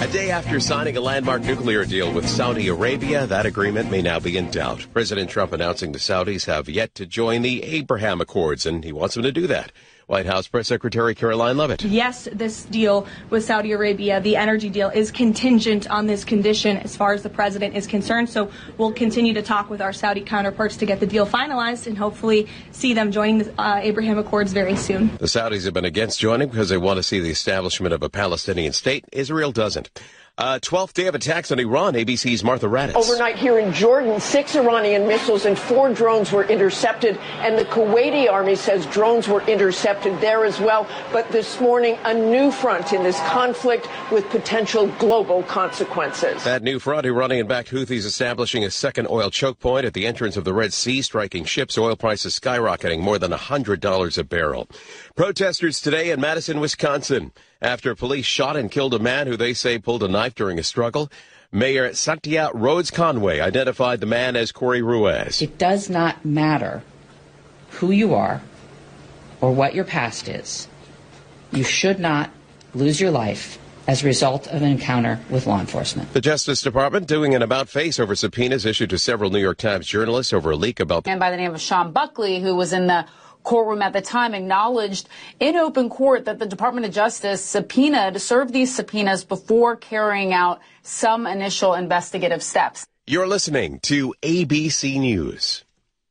[SPEAKER 16] A day after signing a landmark nuclear deal with Saudi Arabia, that agreement may now be in doubt. President Trump announcing the Saudis have yet to join the Abraham Accords, and he wants them to do that. White House Press Secretary Caroline Leavitt.
[SPEAKER 17] Yes, this deal with Saudi Arabia, the energy deal, is contingent on this condition as far as the president is concerned. So we'll continue to talk with our Saudi counterparts to get the deal finalized and hopefully see them joining the Abraham Accords very soon.
[SPEAKER 16] The Saudis have been against joining because they want to see the establishment of a Palestinian state. Israel doesn't. 12th day of attacks on Iran, ABC's Martha Raddatz.
[SPEAKER 18] Overnight here in Jordan, 6 Iranian missiles and 4 drones were intercepted, and the Kuwaiti army says drones were intercepted there as well. But this morning, a new front in this conflict with potential global consequences.
[SPEAKER 16] That new front, Iranian-backed Houthis establishing a second oil choke point at the entrance of the Red Sea, striking ships, oil prices skyrocketing more than $100 a barrel. Protesters today in Madison, Wisconsin, after police shot and killed a man who they say pulled a knife during a struggle. Mayor Satya Rhodes Conway identified the man as Corey Ruiz.
[SPEAKER 19] It does not matter who you are or what your past is. You should not lose your life as a result of an encounter with law enforcement.
[SPEAKER 16] The Justice Department doing an about-face over subpoenas issued to several New York Times journalists over a leak about...
[SPEAKER 20] And by the name of Sean Buckley, who was in the courtroom at the time, acknowledged in open court that the Department of Justice served these subpoenas before carrying out some initial investigative steps.
[SPEAKER 16] You're listening to ABC News.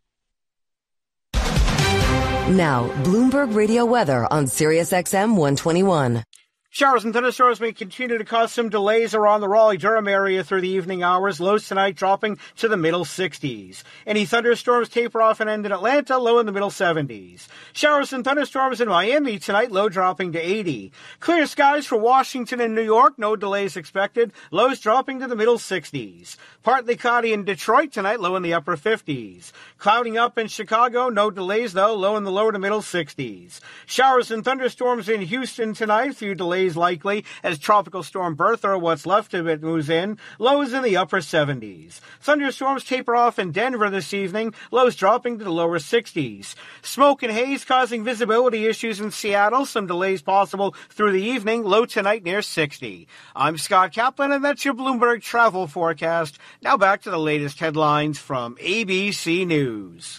[SPEAKER 21] Now, Bloomberg Radio weather on SiriusXM 121.
[SPEAKER 22] Showers and thunderstorms may continue to cause some delays around the Raleigh-Durham area through the evening hours. Lows tonight dropping to the middle 60s. Any thunderstorms taper off and end in Atlanta, low in the middle 70s. Showers and thunderstorms in Miami tonight, low dropping to 80. Clear skies for Washington and New York, no delays expected. Lows dropping to the middle 60s. Partly cloudy in Detroit tonight, low in the upper 50s. Clouding up in Chicago, no delays though, low in the lower to middle 60s. Showers and thunderstorms in Houston tonight, few delays likely as Tropical Storm Bertha, or what's left of it, moves in. Lows in the upper 70s. Thunderstorms taper off in Denver this evening. Lows dropping to the lower 60s. Smoke and haze causing visibility issues in Seattle. Some delays possible through the evening. Low tonight near 60. I'm Scott Kaplan, and that's your Bloomberg travel forecast. Now back to the latest headlines from ABC News.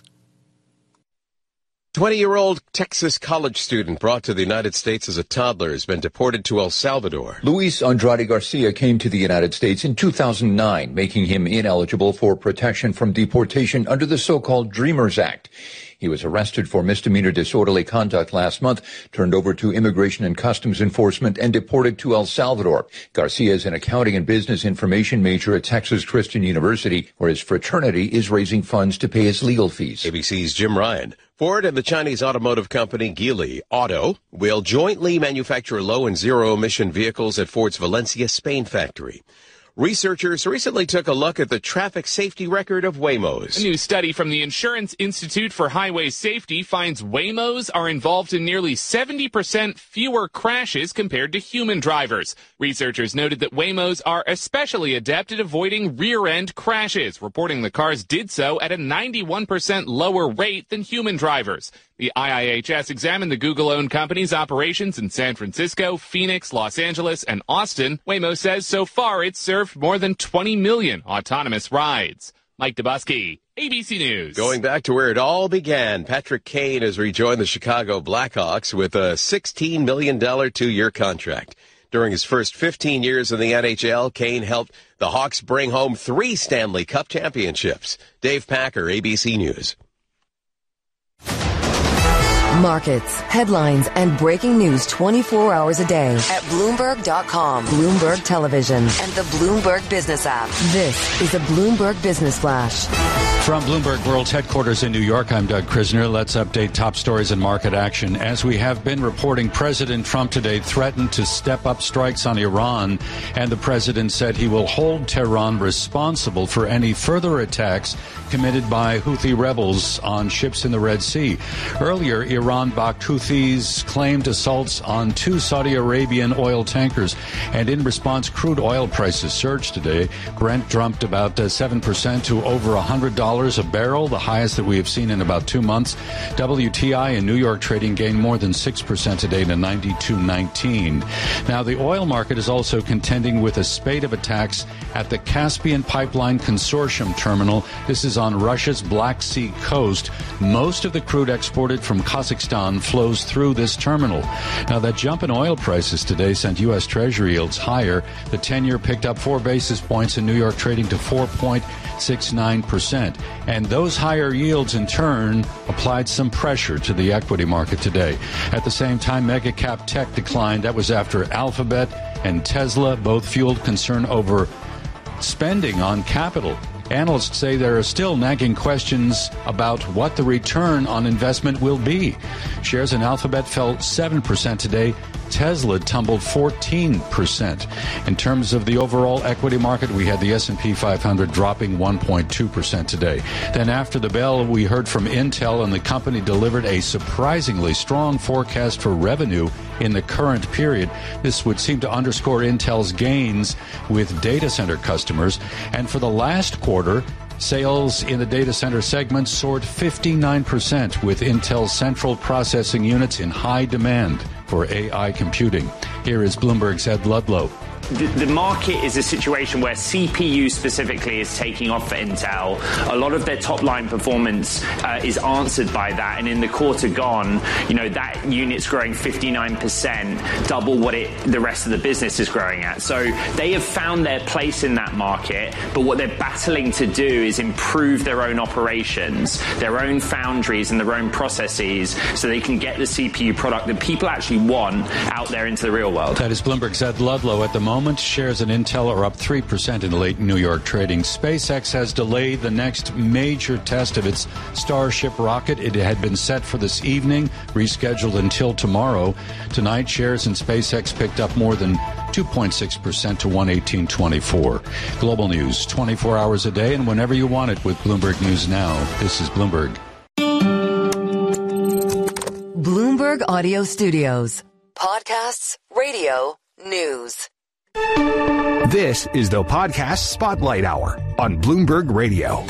[SPEAKER 16] 20-year-old Texas college student brought to the United States as a toddler has been deported to El Salvador.
[SPEAKER 23] Luis Andrade Garcia came to the United States in 2009, making him ineligible for protection from deportation under the so-called Dreamers Act. He was arrested for misdemeanor disorderly conduct last month, turned over to Immigration and Customs Enforcement, and deported to El Salvador. Garcia is an accounting and business information major at Texas Christian University, where his fraternity is raising funds to pay his legal fees.
[SPEAKER 16] ABC's Jim Ryan. Ford and the Chinese automotive company Geely Auto will jointly manufacture low and zero emission vehicles at Ford's Valencia, Spain factory. Researchers recently took a look at the traffic safety record of Waymos.
[SPEAKER 24] A new study from the Insurance Institute for Highway Safety finds Waymos are involved in nearly 70% fewer crashes compared to human drivers. Researchers noted that Waymos are especially adept at avoiding rear-end crashes, reporting the cars did so at a 91% lower rate than human drivers. The IIHS examined the Google-owned company's operations in San Francisco, Phoenix, Los Angeles, and Austin. Waymo says so far it's served more than 20 million autonomous rides. Mike Dubusky, ABC News.
[SPEAKER 16] Going back to where it all began, Patrick Kane has rejoined the Chicago Blackhawks with a $16 million two-year contract. During his first 15 years in the NHL, Kane helped the Hawks bring home 3 Stanley Cup championships. Dave Packer, ABC News.
[SPEAKER 21] Markets, headlines, and breaking news 24 hours a day at Bloomberg.com, Bloomberg Television, and the Bloomberg Business app. This is a Bloomberg Business Flash.
[SPEAKER 13] From Bloomberg World's headquarters in New York, I'm Doug Krisner. Let's update top stories and market action. As we have been reporting, President Trump today threatened to step up strikes on Iran, and the president said he will hold Tehran responsible for any further attacks committed by Houthi rebels on ships in the Red Sea. Earlier, Iran Iran-backed Houthis claimed assaults on 2 Saudi Arabian oil tankers. And in response, crude oil prices surged today. Brent jumped about 7% to over $100 a barrel, the highest that we have seen in about 2 months. WTI in New York trading gained more than 6% today to 92.19. Now, the oil market is also contending with a spate of attacks at the Caspian Pipeline Consortium terminal. This is on Russia's Black Sea coast. Most of the crude exported from Kazakhstan flows through this terminal. Now, that jump in oil prices today sent U.S. Treasury yields higher. The 10-year picked up 4 basis points in New York trading to 4.69%. And those higher yields, in turn, applied some pressure to the equity market today. At the same time, mega cap tech declined. That was after Alphabet and Tesla both fueled concern over spending on capital. Analysts say there are still nagging questions about what the return on investment will be. Shares in Alphabet fell 7% today. Tesla tumbled 14%. In terms of the overall equity market, we had the S&P 500 dropping 1.2% today. Then after the bell, we heard from Intel, and the company delivered a surprisingly strong forecast for revenue in the current period. This would seem to underscore Intel's gains with data center customers. And for the last quarter, sales in the data center segment soared 59%, with Intel's central processing units in high demand for AI computing. Here is Bloomberg's Ed Ludlow.
[SPEAKER 2] The market is a situation where CPU specifically is taking off for Intel. A lot of their top-line performance is answered by that, and in the quarter gone, that unit's growing 59%, double what the rest of the business is growing at. So they have found their place in that market, but what they're battling to do is improve their own operations, their own foundries and their own processes, so they can get the CPU product that people actually want out there into the real world.
[SPEAKER 13] That is Bloomberg's Ed Ludlow. At the moment, shares in Intel are up 3% in late New York trading. SpaceX has delayed the next major test of its Starship rocket. It had been set for this evening, rescheduled until tomorrow. Tonight, shares in SpaceX picked up more than 2.6% to 118.24. Global news 24 hours a day and whenever you want it with Bloomberg News Now. This is Bloomberg.
[SPEAKER 21] Bloomberg Audio Studios. Podcasts, radio, news.
[SPEAKER 15] This is the Podcast Spotlight Hour on Bloomberg Radio.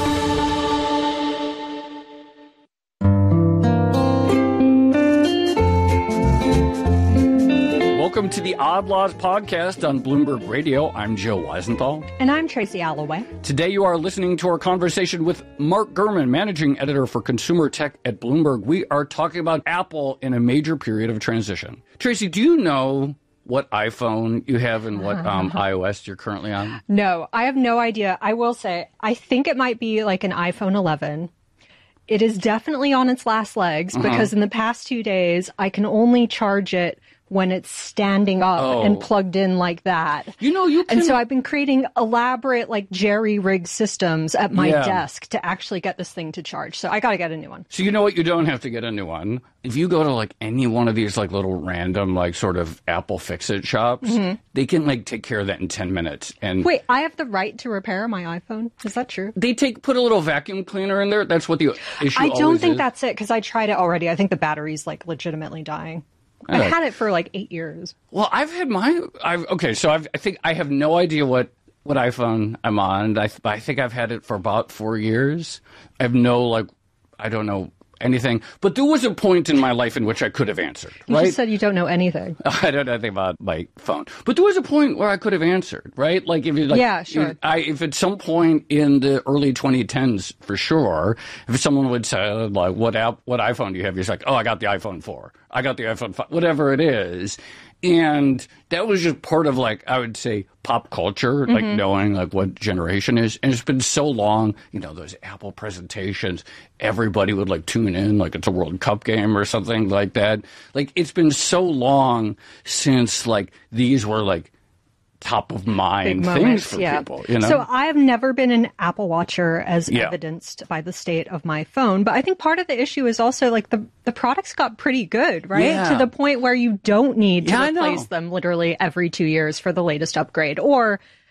[SPEAKER 5] Welcome to the Odd Laws Podcast on Bloomberg Radio. I'm Joe Weisenthal.
[SPEAKER 8] And I'm Tracy Alloway.
[SPEAKER 5] Today you are listening to our conversation with Mark Gurman, Managing Editor for Consumer Tech at Bloomberg. We are talking about Apple in a major period of transition. Tracy, do you know what iPhone you have and what iOS you're currently on?
[SPEAKER 8] No, I have no idea. I will say, I think it might be like an iPhone 11. It is definitely on its last legs because in the past 2 days, I can only charge it when it's standing up and plugged in like that. And so I've been creating elaborate, jerry-rigged systems at my desk to actually get this thing to charge. So I got to get a new one.
[SPEAKER 5] So you know what? You don't have to get a new one. If you go to any one of these little random sort of Apple Fix-It shops, they can take care of that in 10 minutes. And
[SPEAKER 8] wait, I have the right to repair my iPhone? Is that true?
[SPEAKER 5] They put a little vacuum cleaner in there. That's what the issue
[SPEAKER 8] I don't think
[SPEAKER 5] is.
[SPEAKER 8] that's it because I tried it already. I think the battery's legitimately dying. I've had it for 8 years.
[SPEAKER 5] Well, I've had I think I have no idea what iPhone I'm on. I think I've had it for about 4 years. I have no, I don't know anything. But there was a point in my life in which I could have answered, right?
[SPEAKER 8] You just said you don't know anything.
[SPEAKER 5] I don't know anything about my phone. But there was a point where I could have answered, right?
[SPEAKER 8] Yeah, sure.
[SPEAKER 5] If at some point in the early 2010s, for sure, if someone would say, what iPhone do you have? You're like, I got the iPhone 4. I got the iPhone 5, whatever it is. And that was just part of, I would say, pop culture, knowing, what generation is. And it's been so long, those Apple presentations, everybody would, tune in, it's a World Cup game or something like that. It's been so long since, these were, top of mind things for people.
[SPEAKER 8] So I've never been an Apple watcher as evidenced by the state of my phone. But I think part of the issue is also the products got pretty good, right?
[SPEAKER 5] Yeah.
[SPEAKER 8] To the point where you don't need to replace them literally every 2 years for the latest upgrade. Or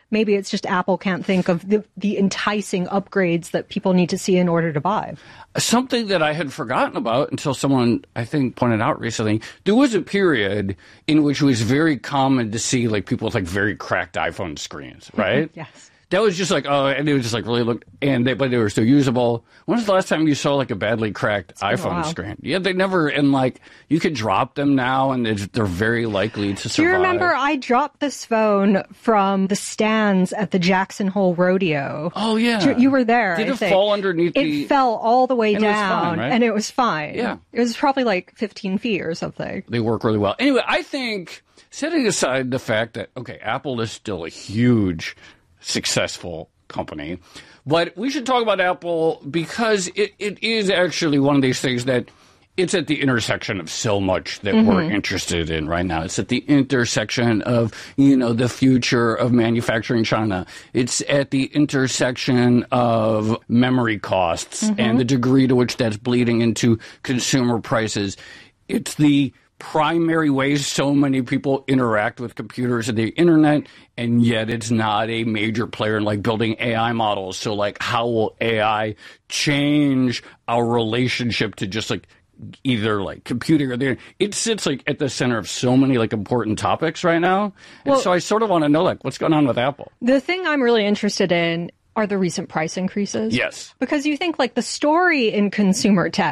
[SPEAKER 8] maybe it's just Apple can't think of the enticing upgrades that people need to see in order to buy.
[SPEAKER 5] Something that I had forgotten about until someone, I think, pointed out recently, there was a period in which it was very common to see like people with like very cracked iPhone screens, right?
[SPEAKER 8] Yes.
[SPEAKER 5] That was just like, oh, and it was just like really looked, but they were still usable. When was the last time you saw like a badly cracked iPhone screen? Yeah, they never, and like you could drop them now and they're very likely to survive.
[SPEAKER 8] Do you remember I dropped this phone from the stands at the Jackson Hole Rodeo?
[SPEAKER 5] Oh, yeah.
[SPEAKER 8] You were there.
[SPEAKER 5] Did it fall underneath
[SPEAKER 8] It fell all the way down,
[SPEAKER 5] it was fine, right?
[SPEAKER 8] and it was fine.
[SPEAKER 5] Yeah.
[SPEAKER 8] It was probably like 15 feet or something.
[SPEAKER 5] They work really well. Anyway, I think, setting aside the fact that, okay, Apple is still a huge successful company, but we should talk about Apple because it is actually one of these things that it's at the intersection of so much that we're interested in right now. It's at the intersection of, the future of manufacturing China. It's at the intersection of memory costs and the degree to which that's bleeding into consumer prices. It's the primary ways so many people interact with computers and the internet, and yet it's not a major player in like building AI models. So like, how will AI change our relationship to just like either like computing or the internet? It sits like at the center of so many like important topics right now. And so I sort of want to know like what's going on with Apple.
[SPEAKER 8] The thing I'm really interested in are the recent price increases.
[SPEAKER 5] Yes.
[SPEAKER 8] Because you think like the story in consumer tech